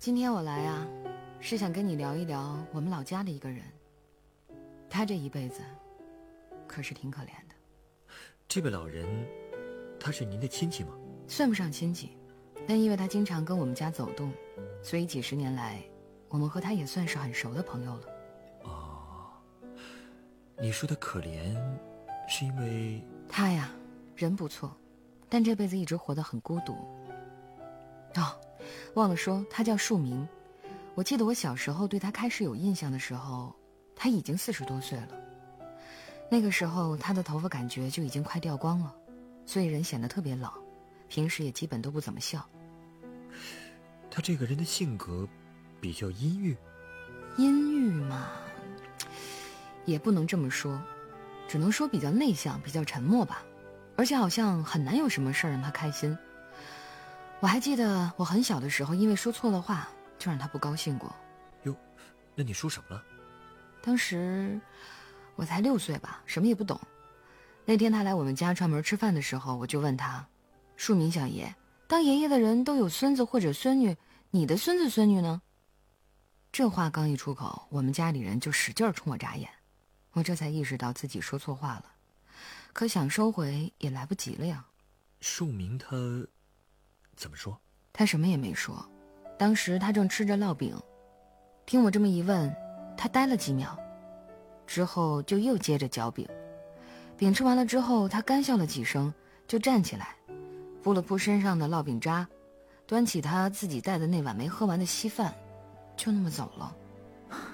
今天我来啊，是想跟你聊一聊我们老家的一个人。他这一辈子可是挺可怜的。 这位老人，他是您的亲戚吗？ 算不上亲戚，但因为他经常跟我们家走动，所以几十年来我们和他也算是很熟的朋友了。 哦，你说的可怜是因为他呀人不错，但这辈子一直活得很孤独。哦，忘了说，他叫树明。我记得我小时候对他开始有印象的时候，他已经40多岁了。那个时候他的头发感觉就已经快掉光了，所以人显得特别老，平时也基本都不怎么笑。 他这个人的性格比较阴郁。 阴郁嘛，也不能这么说，只能说比较内向，比较沉默吧。而且好像很难有什么事儿让他开心。我还记得我很小的时候因为说错了话就让他不高兴过。 哟，那你说什么了？ 当时我才6岁吧，什么也不懂。那天他来我们家串门吃饭的时候，我就问他，树明小爷，当爷爷的人都有孙子或者孙女，你的孙子孙女呢？这话刚一出口，我们家里人就使劲冲我眨眼。我这才意识到自己说错话了，可想收回也来不及了呀。 树明他怎么说？ 他什么也没说，当时他正吃着烙饼，听我这么一问，他呆了几秒，之后就又接着嚼饼。饼吃完了之后，他干笑了几声，就站起来，扑了扑身上的烙饼渣，端起他自己带的那碗没喝完的稀饭，就那么走了。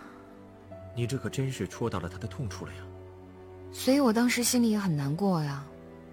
你这可真是戳到了他的痛处了呀。 所以我当时心里也很难过呀。